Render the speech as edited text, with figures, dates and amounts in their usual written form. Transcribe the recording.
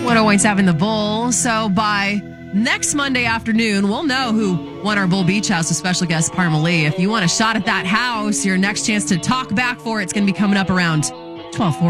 101.7 The Bull. So by next Monday afternoon, we'll know who won our Bull Beach House with special guest Parma Lee. If you want a shot at that house, your next chance to talk back for it's going to be coming up around 12:40.